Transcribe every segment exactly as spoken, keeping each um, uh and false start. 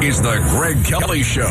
is the Greg Kelly Show.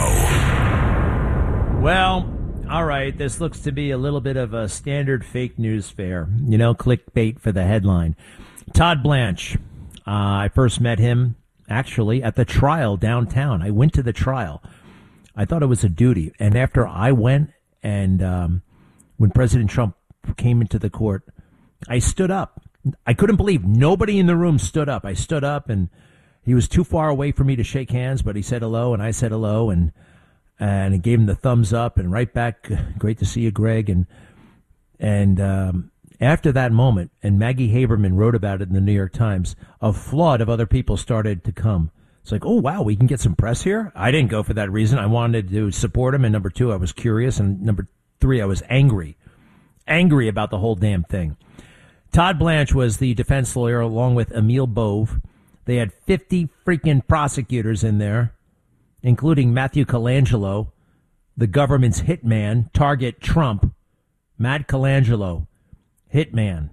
Well, all right, this looks to be a little bit of a standard fake news fare. You know, clickbait for the headline. Todd Blanche. Uh, I first met him, actually, at the trial downtown. I went to the trial. I thought it was a duty. And after I went, and um, when President Trump came into the court, I stood up. I couldn't believe nobody in the room stood up. I stood up, and he was too far away for me to shake hands, but he said hello, and I said hello, and and I gave him the thumbs up, and right back, great to see you, Greg. And and um, after that moment, and Maggie Haberman wrote about it in the New York Times, a flood of other people started to come. It's like, oh, wow, we can get some press here? I didn't go for that reason. I wanted to support him, and number two, I was curious, and number three, I was angry. Angry about the whole damn thing. Todd Blanche was the defense lawyer along with Emil Bove. They had fifty freaking prosecutors in there, including Matthew Colangelo, the government's hitman, target Trump. Matt Colangelo, hitman.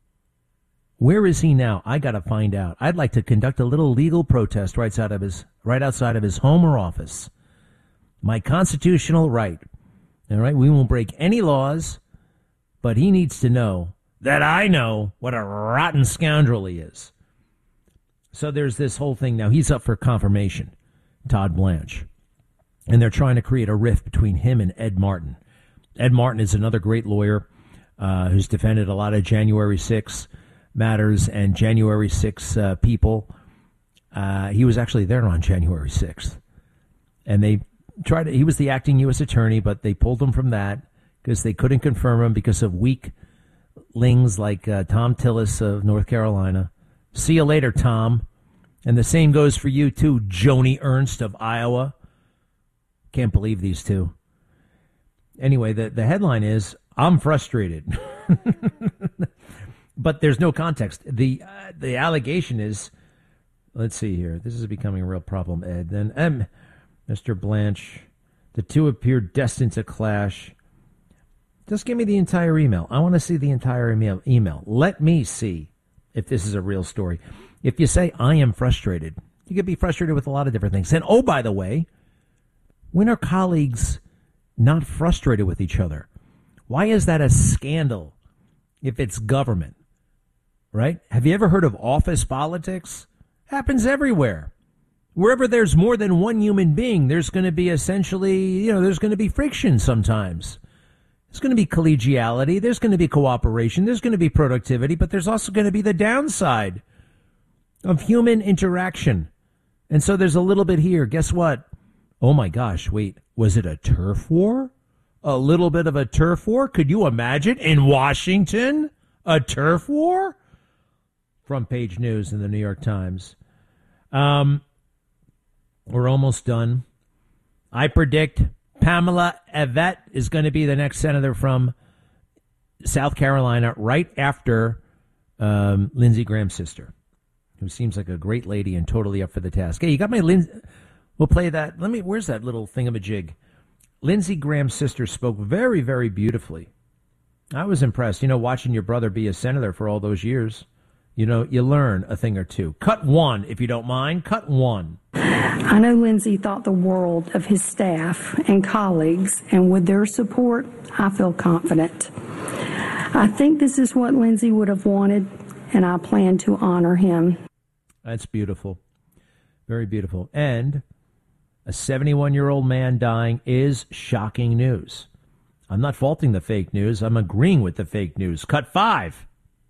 Where is he now? I got to find out. I'd like to conduct a little legal protest right outside of his, right outside of his home or office. My constitutional right. All right, we won't break any laws, but he needs to know that I know what a rotten scoundrel he is. So there's this whole thing now. He's up for confirmation, Todd Blanche. And they're trying to create a rift between him and Ed Martin. Ed Martin is another great lawyer uh, who's defended a lot of January sixth matters and January sixth uh, people. Uh, he was actually there on January sixth. And they tried to, he was the acting U S attorney, but they pulled him from that because they couldn't confirm him because of weaklings like uh, Tom Tillis of North Carolina. See you later, Tom. And the same goes for you, too, Joni Ernst of Iowa. Can't believe these two. Anyway, the, the headline is, I'm frustrated. But there's no context. The uh, the allegation is, let's see here. This is becoming a real problem, Ed. Then um, Mister Blanche, the two appear destined to clash. Just give me the entire email. I want to see the entire email. email. Let me see if this is a real story. If you say, I am frustrated, you could be frustrated with a lot of different things. And, oh, by the way, when are colleagues not frustrated with each other? Why is that a scandal if it's government, right? Have you ever heard of office politics? Happens everywhere. Wherever there's more than one human being, there's going to be essentially, you know, there's going to be friction sometimes. There's going to be collegiality. There's going to be cooperation. There's going to be productivity. But there's also going to be the downside of human interaction. And so there's a little bit here. Guess what? Oh, my gosh. Wait, was it a turf war? A little bit of a turf war? Could you imagine in Washington a turf war? Front page news in the New York Times. Um, we're almost done. I predict Pamela Evette is going to be the next senator from South Carolina right after um, Lindsey Graham's sister, who seems like a great lady and totally up for the task. Hey, you got my Lindsey? We'll play that. Let me. Where's that little thingamajig? Lindsey Graham's sister spoke very, very beautifully. I was impressed. You know, watching your brother be a senator for all those years. You know, you learn a thing or two. Cut one, if you don't mind. Cut one. I know Lindsey thought the world of his staff and colleagues, and with their support, I feel confident. I think this is what Lindsey would have wanted, and I plan to honor him. That's beautiful. Very beautiful. And a seventy-one-year-old man dying is shocking news. I'm not faulting the fake news. I'm agreeing with the fake news. Cut five.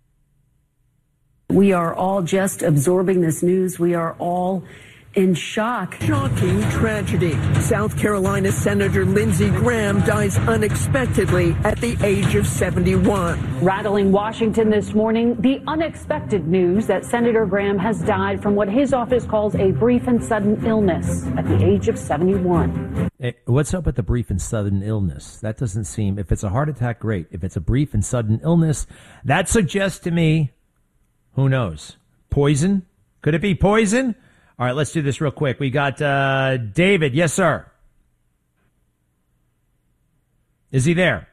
We are all just absorbing this news. We are all in shock. Shocking tragedy. South Carolina Senator Lindsey Graham dies unexpectedly at the age of seventy-one. Rattling Washington this morning, the unexpected news that Senator Graham has died from what his office calls a brief and sudden illness at the age of seventy-one. Hey, what's up with the brief and sudden illness? That doesn't seem, if it's a heart attack, great. If it's a brief and sudden illness, that suggests to me, who knows? Poison? Could it be poison? All right, let's do this real quick. We got uh, David. Yes, sir. Is he there?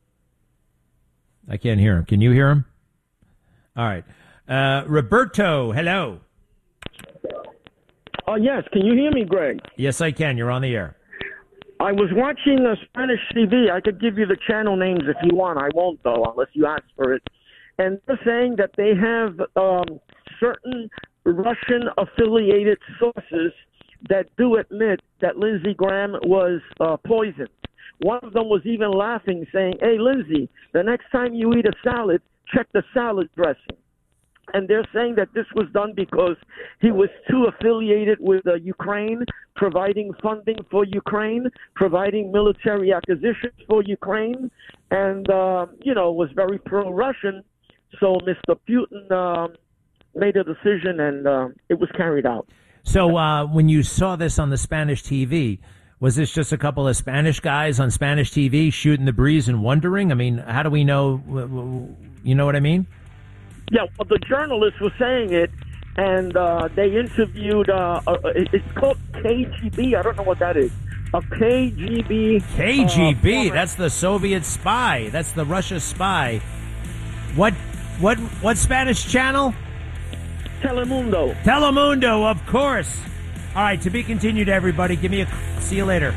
I can't hear him. Can you hear him? All right. Uh, Roberto, hello. Oh, yes. Can you hear me, Greg? Yes, I can. You're on the air. I was watching uh, Spanish T V. I could give you the channel names if you want. I won't, though, unless you ask for it. And they're saying that they have um, certain Russian-affiliated sources that do admit that Lindsey Graham was uh, poisoned. One of them was even laughing, saying, hey, Lindsey, the next time you eat a salad, check the salad dressing. And they're saying that this was done because he was too affiliated with uh, Ukraine, providing funding for Ukraine, providing military acquisitions for Ukraine, and, uh, you know, was very pro-Russian. So Mister Putin uh, made a decision, and uh, it was carried out. So uh, when you saw this on the Spanish T V, was this just a couple of Spanish guys on Spanish T V shooting the breeze and wondering? I mean, how do we know? You know what I mean? Yeah, well, the journalist was saying it, and uh, they interviewed, uh, uh, it's called K G B. I don't know what that is. A K G B. K G B, uh, that's the Soviet spy. That's the Russia spy. What, what, what Spanish channel? Telemundo. Telemundo, of course. All right, to be continued, everybody. Give me a... See you later.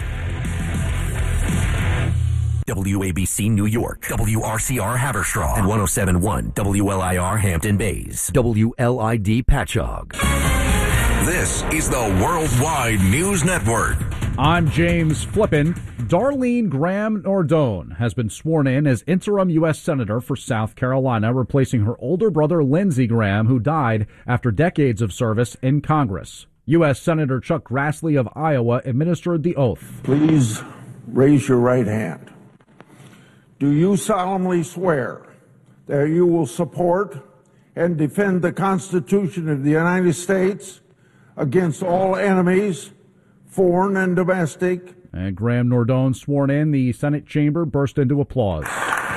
W A B C New York, W R C R Haverstraw, and one oh seven point one W L I R Hampton Bays, W L I D Patchogue. This is the Worldwide News Network. I'm James Flippin. Darlene Graham Nardone has been sworn in as interim U S Senator for South Carolina, replacing her older brother Lindsey Graham, who died after decades of service in Congress. U S Senator Chuck Grassley of Iowa administered the oath. Please raise your right hand. Do you solemnly swear that you will support and defend the Constitution of the United States against all enemies, foreign and domestic? And Graham Nardone sworn in, the Senate chamber burst into applause.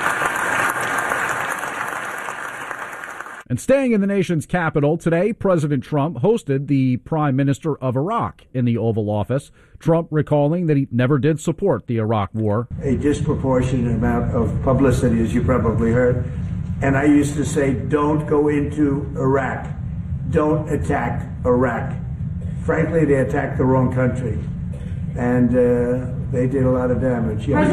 And staying in the nation's capital, today President Trump hosted the Prime Minister of Iraq in the Oval Office. Trump recalling that he never did support the Iraq War. A disproportionate amount of publicity, as you probably heard. And I used to say, don't go into Iraq. Don't attack Iraq. Frankly, they attacked the wrong country. And uh, they did a lot of damage. Yes.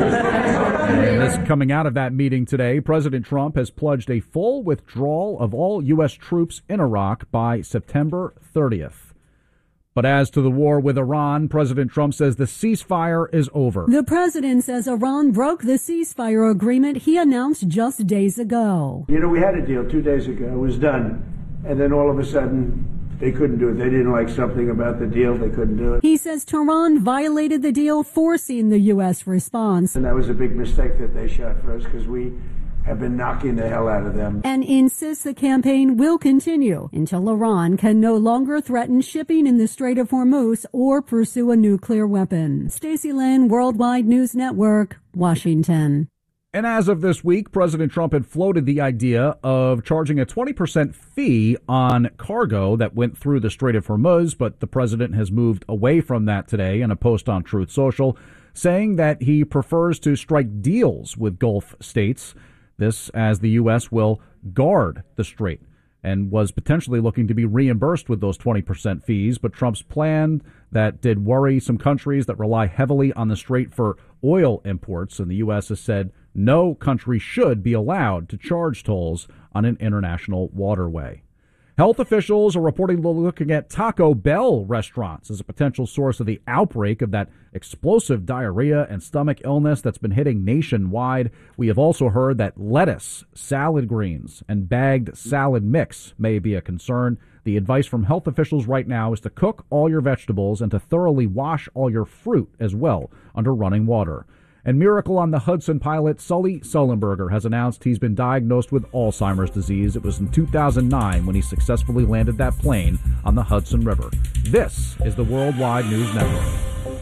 And this coming out of that meeting today, President Trump has pledged a full withdrawal of all U S troops in Iraq by September thirtieth. But as to the war with Iran, President Trump says the ceasefire is over. The president says Iran broke the ceasefire agreement he announced just days ago. You know, we had a deal two days ago. It was done. And then all of a sudden, they couldn't do it. They didn't like something about the deal. They couldn't do it. He says Tehran violated the deal, forcing the U S response. And that was a big mistake that they shot first, because we have been knocking the hell out of them. And insists the campaign will continue until Iran can no longer threaten shipping in the Strait of Hormuz or pursue a nuclear weapon. Stacey Lynn, Worldwide News Network, Washington. And as of this week, President Trump had floated the idea of charging a twenty percent fee on cargo that went through the Strait of Hormuz, but the president has moved away from that today in a post on Truth Social, saying that he prefers to strike deals with Gulf states. This as the U S will guard the strait, and was potentially looking to be reimbursed with those twenty percent fees. But Trump's plan that did worry some countries that rely heavily on the strait for oil imports, and the U S has said no country should be allowed to charge tolls on an international waterway. Health officials are reportedly looking at Taco Bell restaurants as a potential source of the outbreak of that explosive diarrhea and stomach illness that's been hitting nationwide. We have also heard that lettuce, salad greens, and bagged salad mix may be a concern. The advice from health officials right now is to cook all your vegetables and to thoroughly wash all your fruit as well under running water. And Miracle on the Hudson pilot Sully Sullenberger has announced he's been diagnosed with Alzheimer's disease. It was in two thousand nine when he successfully landed that plane on the Hudson River. This is the Worldwide News Network.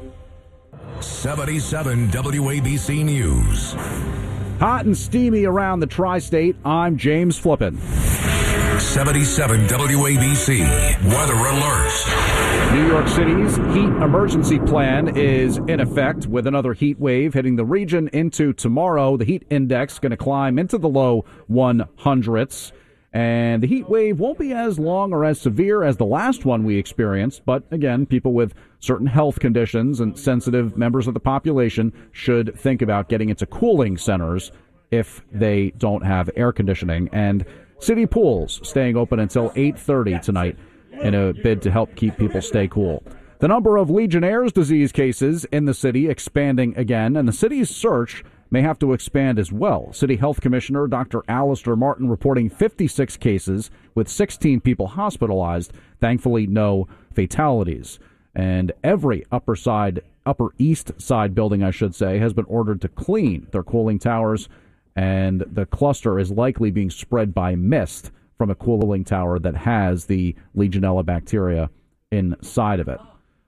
seventy-seven W A B C News. Hot and steamy around the tri-state. I'm James Flippin. seventy-seven W A B C Weather Alert. New York City's heat emergency plan is in effect with another heat wave hitting the region into tomorrow. The heat index going to climb into the low one hundreds. And the heat wave won't be as long or as severe as the last one we experienced. But again, people with certain health conditions and sensitive members of the population should think about getting into cooling centers if they don't have air conditioning. And city pools staying open until eight thirty tonight in a bid to help keep people stay cool. The number of Legionnaire's disease cases in the city expanding again, and the city's search may have to expand as well. City Health Commissioner Doctor Alistair Martin reporting fifty-six cases with sixteen people hospitalized. Thankfully, no fatalities. And every upper side, upper east side building, I should say, has been ordered to clean their cooling towers. And the cluster is likely being spread by mist from a cooling tower that has the Legionella bacteria inside of it.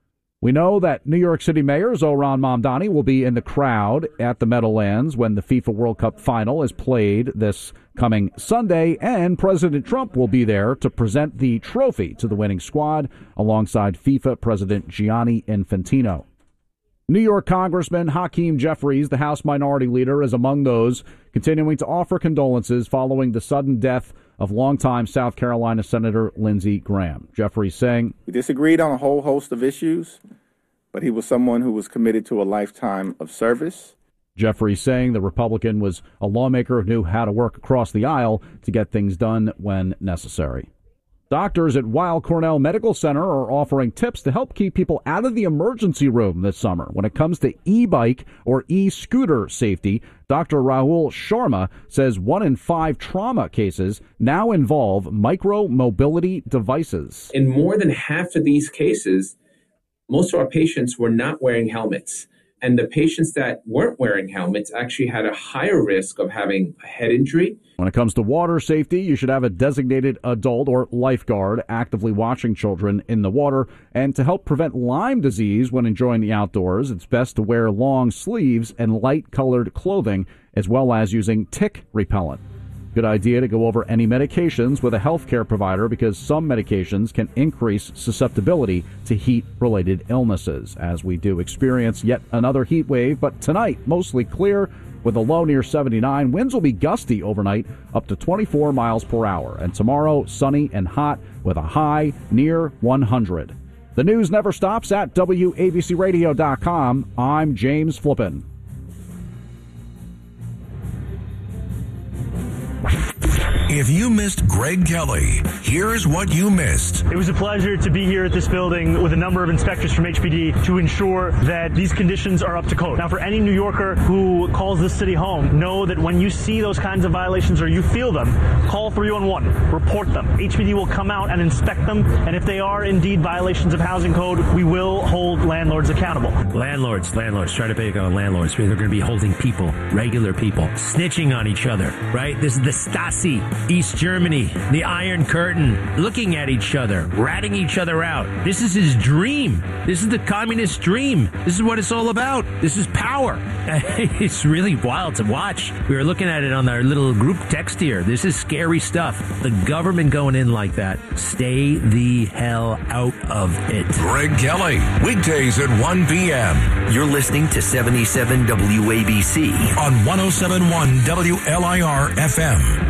We know that New York City Mayor Zohran Mamdani will be in the crowd at the Meadowlands when the FIFA World Cup final is played this coming Sunday, and President Trump will be there to present the trophy to the winning squad alongside FIFA President Gianni Infantino. New York Congressman Hakeem Jeffries, the House Minority Leader, is among those continuing to offer condolences following the sudden death of longtime South Carolina Senator Lindsey Graham. Jeffries saying, "We disagreed on a whole host of issues, but he was someone who was committed to a lifetime of service." Jeffries saying the Republican was a lawmaker who knew how to work across the aisle to get things done when necessary. Doctors at Weill Cornell Medical Center are offering tips to help keep people out of the emergency room this summer. When it comes to e-bike or e-scooter safety, Doctor Rahul Sharma says one in five trauma cases now involve micro-mobility devices. In more than half of these cases, most of our patients were not wearing helmets. And the patients that weren't wearing helmets actually had a higher risk of having a head injury. When it comes to water safety, you should have a designated adult or lifeguard actively watching children in the water. And to help prevent Lyme disease when enjoying the outdoors, it's best to wear long sleeves and light-colored clothing, as well as using tick repellent. Good idea to go over any medications with a healthcare provider because some medications can increase susceptibility to heat-related illnesses, as we do experience yet another heat wave. But tonight, mostly clear with a low near seventy-nine. Winds will be gusty overnight, up to twenty-four miles per hour. And tomorrow, sunny and hot with a high near one hundred. The news never stops at W A B C radio dot com. I'm James Flippin. If you missed Greg Kelly, here's what you missed. It was a pleasure to be here at this building with a number of inspectors from H P D to ensure that these conditions are up to code. Now, for any New Yorker who calls this city home, know that when you see those kinds of violations or you feel them, call three one one, report them. H P D will come out and inspect them, and if they are indeed violations of housing code, we will hold landlords accountable. Landlords, landlords, try to pick on landlords. They're going to be holding people, regular people, snitching on each other, right? This is the Stasi. East Germany, the Iron Curtain, looking at each other, ratting each other out. This is his dream. This is the communist dream. This is what it's all about. This is power. It's really wild to watch. We were looking at it on our little group text here. This is scary stuff. The government going in like that. Stay the hell out of it. Greg Kelly, weekdays at one p.m. You're listening to seventy-seven W A B C on one oh seven point one W L I R F M.